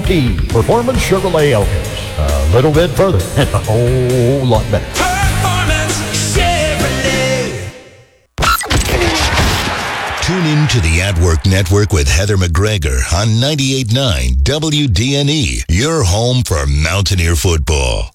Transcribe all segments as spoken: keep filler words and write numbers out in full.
Cherokee, Performance Chevrolet Elkins. A little bit further and a whole lot better. Performance Chevrolet. Tune in to the At Work Network with Heather McGregor on ninety-eight point nine W D N E, your home for Mountaineer football.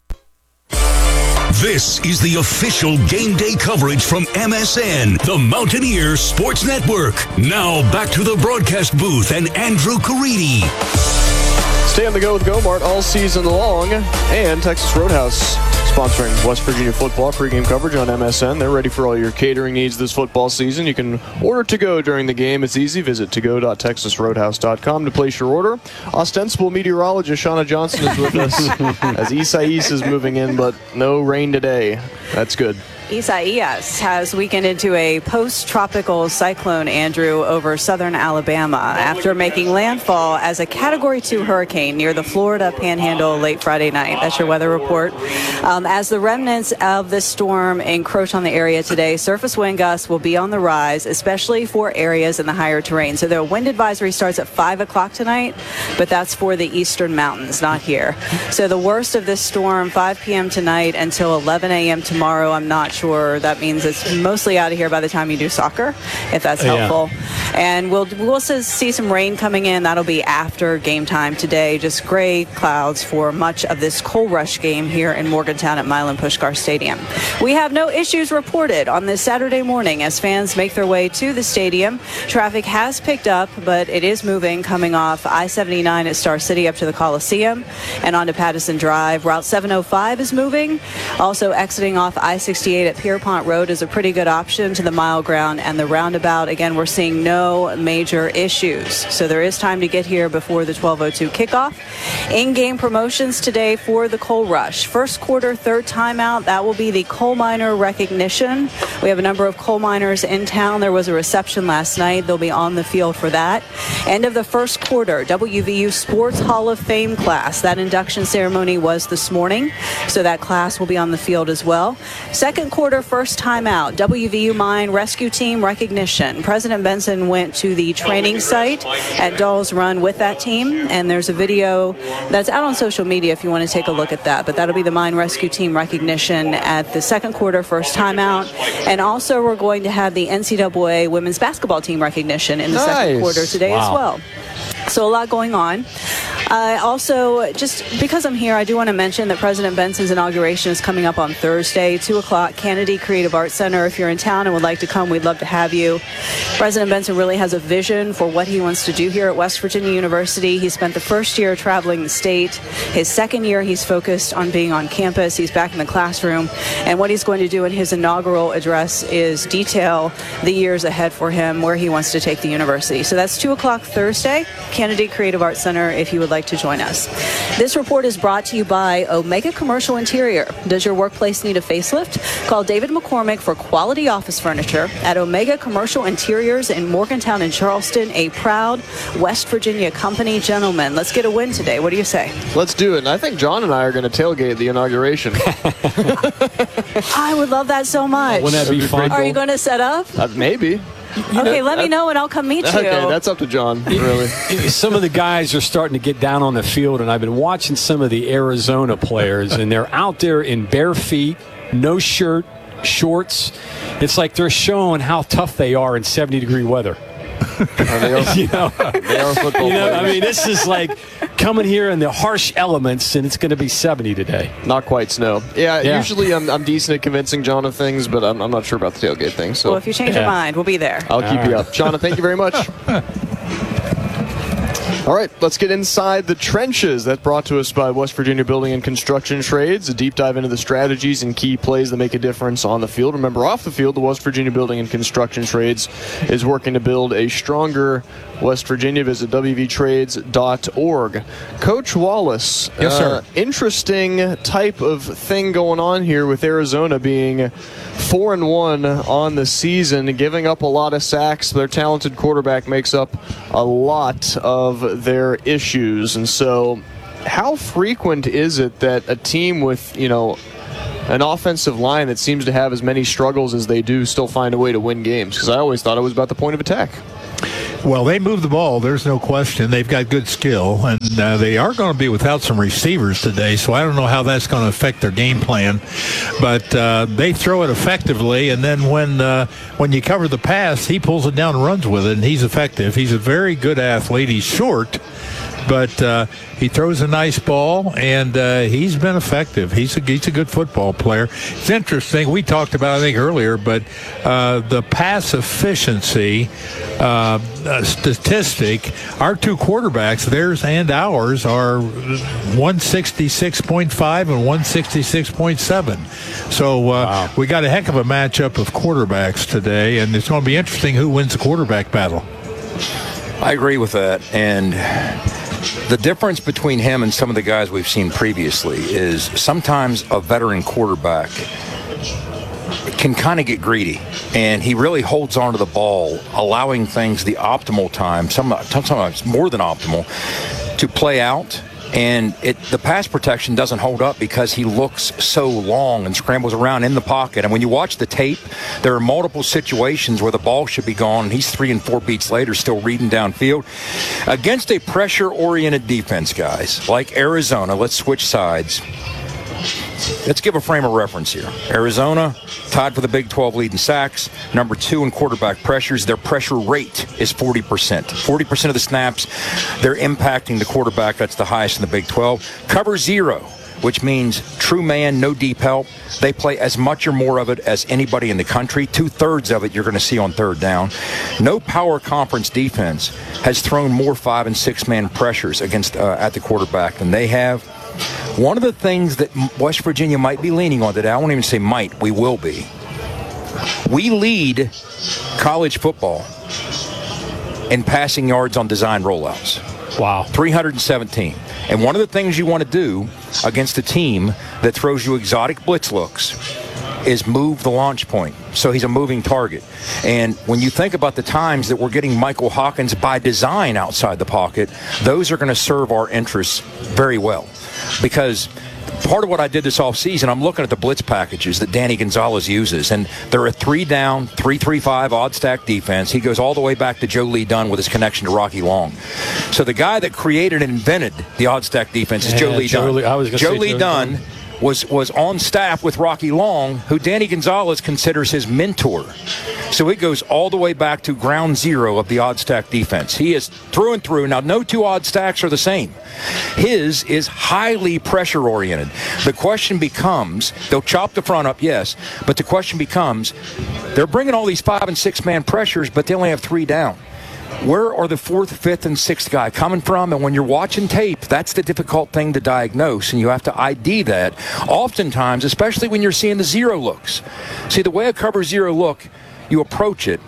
This is the official game day coverage from M S N, the Mountaineer Sports Network. Now back to the broadcast booth and Andrew Caridi. Stay on the go with GoMart all season long, and Texas Roadhouse sponsoring West Virginia football pregame coverage on M S N. They're ready for all your catering needs this football season. You can order to go during the game. It's easy. Visit to go dot texas roadhouse dot com to place your order. Ostensible meteorologist Shauna Johnson is with us as Isaias is moving in, but no rain today. That's good. Isaias has weakened into a post-tropical cyclone, Andrew, over southern Alabama after making landfall as a Category two hurricane near the Florida Panhandle late Friday night. That's your weather report. Um, as the remnants of this storm encroach on the area today, surface wind gusts will be on the rise, especially for areas in the higher terrain. So the wind advisory starts at five o'clock tonight, but that's for the eastern mountains, not here. So the worst of this storm, five p.m. tonight until eleven a.m. tomorrow. I'm not sure. That means it's mostly out of here by the time you do soccer, if that's helpful. Yeah. And we'll we'll see some rain coming in. That'll be after game time today. Just gray clouds for much of this coal rush game here in Morgantown at Milan Puskar Stadium. We have no issues reported on this Saturday morning as fans make their way to the stadium. Traffic has picked up, but it is moving coming off I seventy-nine at Star City up to the Coliseum and onto Patterson Drive. Route seven oh five is moving. Also exiting off I sixty-eight at Pierpont Road is a pretty good option to the mile ground and the roundabout. Again, we're seeing no major issues. So there is time to get here before the twelve oh two kickoff. In-game promotions today for the Coal Rush. First quarter, third timeout, that will be the coal miner recognition. We have a number of coal miners in town. There was a reception last night. They'll be on the field for that. End of the first quarter, W V U Sports Hall of Fame class. That induction ceremony was this morning, so that class will be on the field as well. Second quarter, first timeout, W V U Mine Rescue Team recognition. President Benson went to the training site at Dawes Run with that team, and there's a video that's out on social media if you want to take a look at that. But that'll be the Mine Rescue Team recognition at the second quarter, first timeout. And also we're going to have the N C double A women's basketball team recognition in the nice. second quarter today wow. as well. So a lot going on. Uh, also, just because I'm here, I do want to mention that President Benson's inauguration is coming up on Thursday, two o'clock, Kennedy Creative Arts Center. If you're in town and would like to come, we'd love to have you. President Benson really has a vision for what he wants to do here at West Virginia University. He spent the first year traveling the state. His second year, he's focused on being on campus. He's back in the classroom. And what he's going to do in his inaugural address is detail the years ahead for him, where he wants to take the university. So that's two o'clock Thursday, Kennedy Creative Arts Center, if you would like to join us. This report is brought to you by Omega Commercial Interior. Does your workplace need a facelift? Call David McCormick for quality office furniture at Omega Commercial Interiors in Morgantown and Charleston, a proud West Virginia company. Gentlemen, let's get a win today. What do you say? Let's do it. And I think John and I are going to tailgate the inauguration. I would love that so much. Wouldn't that be fun? Are you going to set up? Uh, maybe. You okay, know, let me know and I'll come meet you. Okay, that's up to John, really. Some of the guys are starting to get down on the field, and I've been watching some of the Arizona players, and they're out there in bare feet, no shirt, shorts. It's like they're showing how tough they are in seventy-degree weather. They are, you know, they are football you know, players. I mean, this is like coming here in the harsh elements, and it's going to be seventy today. Not quite snow. Yeah, yeah. usually I'm, I'm decent at convincing John of things, but I'm, I'm not sure about the tailgate thing. So. Well, if you change yeah. your mind, we'll be there. I'll keep All you right. up. Shauna, thank you very much. All right, let's get inside the trenches. That brought to us by West Virginia Building and Construction Trades, a deep dive into the strategies and key plays that make a difference on the field. Remember, off the field, the West Virginia Building and Construction Trades is working to build a stronger West Virginia. Visit w v trades dot org. Coach Wallace, yes, sir. Uh, interesting type of thing going on here with Arizona being four and one on the season, giving up a lot of sacks. Their talented quarterback makes up a lot of their issues. And so how frequent is it that a team with, you know, an offensive line that seems to have as many struggles as they do still find a way to win games? Because I always thought it was about the point of attack. Well, they move the ball. There's no question. They've got good skill, and uh, they are going to be without some receivers today, so I don't know how that's going to affect their game plan. But uh, they throw it effectively, and then when uh, when you cover the pass, he pulls it down and runs with it, and he's effective. He's a very good athlete. He's short, but uh, he throws a nice ball, and uh, he's been effective. He's a, he's a good football player. It's interesting. We talked about, I think, earlier, but uh, the pass efficiency uh, uh, statistic, our two quarterbacks, theirs and ours, are one sixty-six point five and one sixty-six point seven. So uh, wow. we got a heck of a matchup of quarterbacks today, and it's going to be interesting who wins the quarterback battle. I agree with that, and the difference between him and some of the guys we've seen previously is sometimes a veteran quarterback can kind of get greedy, and he really holds on to the ball, allowing things the optimal time, sometimes more than optimal, to play out. And it, the pass protection doesn't hold up because he looks so long and scrambles around in the pocket. And when you watch the tape, there are multiple situations where the ball should be gone, and he's three and four beats later still reading downfield. Against a pressure-oriented defense, guys, like Arizona, let's switch sides. Let's give a frame of reference here. Arizona tied for the Big twelve lead in sacks, number two in quarterback pressures. Their pressure rate is forty percent. forty percent of the snaps, they're impacting the quarterback. That's the highest in the Big twelve. Cover zero, which means true man, no deep help. They play as much or more of it as anybody in the country. Two-thirds of it you're going to see on third down. No power conference defense has thrown more five- and six-man pressures against uh, at the quarterback than they have. One of the things that West Virginia might be leaning on today, I won't even say might, we will be. We lead college football in passing yards on design rollouts. Wow. three hundred seventeen. And one of the things you want to do against a team that throws you exotic blitz looks is move the launch point. So he's a moving target. And when you think about the times that we're getting Michael Hawkins by design outside the pocket, those are going to serve our interests very well. Because part of what I did this offseason, I'm looking at the blitz packages that Danny Gonzalez uses, and they're a three-down, three three five odd-stack defense. He goes all the way back to Joe Lee Dunn with his connection to Rocky Long. So the guy that created and invented the odd-stack defense is yeah, Joe Lee Joe Dunn. Lee, I was Joe Lee Joe Dunn, Dunn was, was on staff with Rocky Long, who Danny Gonzalez considers his mentor. So it goes all the way back to ground zero of the odd stack defense. He is through and through. Now, no two odd stacks are the same. His is highly pressure oriented. The question becomes, they'll chop the front up, yes, but the question becomes, they're bringing all these five and six man pressures, but they only have three down. Where are the fourth, fifth, and sixth guy coming from? And when you're watching tape, that's the difficult thing to diagnose, and you have to I D that. Oftentimes, especially when you're seeing the zero looks. See, the way a cover zero look, you approach it.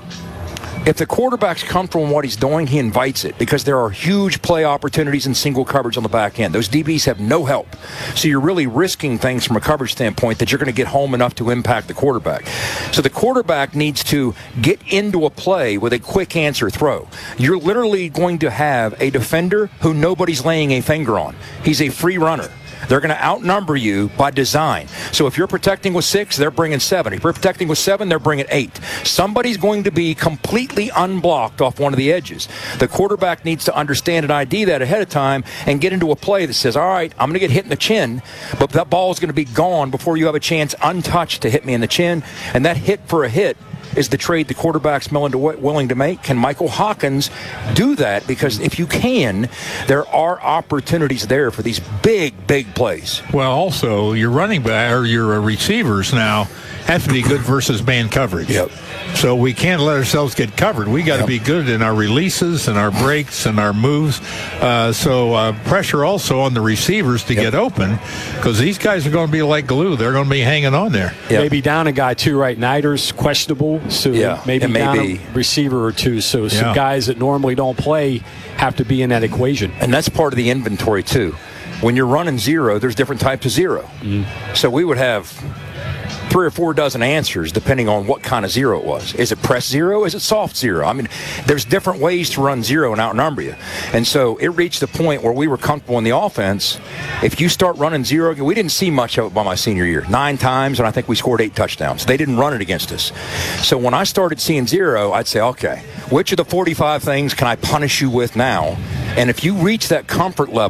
If the quarterback's comfortable in what he's doing, he invites it because there are huge play opportunities and single coverage on the back end. Those D Bs have no help. So you're really risking things from a coverage standpoint that you're going to get home enough to impact the quarterback. So the quarterback needs to get into a play with a quick answer throw. You're literally going to have a defender who nobody's laying a finger on. He's a free runner. They're going to outnumber you by design. So if you're protecting with six, they're bringing seven. If you're protecting with seven, they're bringing eight. Somebody's going to be completely unblocked off one of the edges. The quarterback needs to understand and I D that ahead of time and get into a play that says, all right, I'm going to get hit in the chin, but that ball is going to be gone before you have a chance untouched to hit me in the chin. And that hit for a hit is the trade the quarterback's willing to make. Can Michael Hawkins do that? Because if you can, there are opportunities there for these big, big plays. Well, also, your running back or your receivers now have to be good versus man coverage. Yep. So we can't let ourselves get covered. We got to yep. be good in our releases and our breaks and our moves. Uh, so uh, pressure also on the receivers to yep. get open, because these guys are going to be like glue. They're going to be hanging on there. Yep. Maybe down a guy too, right? Niders questionable, so yeah. maybe may down be. a receiver or two. So yeah. some guys that normally don't play have to be in that equation. And that's part of the inventory too. When you're running zero, there's different types of zero. Mm. So we would have three or four dozen answers depending on what kind of zero it was. Is it press zero? Is it soft zero? I mean, there's different ways to run zero and outnumber you. And so it reached the point where we were comfortable in the offense. If you start running zero, we didn't see much of it by my senior year. Nine times, and I think we scored eight touchdowns. They didn't run it against us. So when I started seeing zero, I'd say, okay, which of the forty-five things can I punish you with now? And if you reach that comfort level,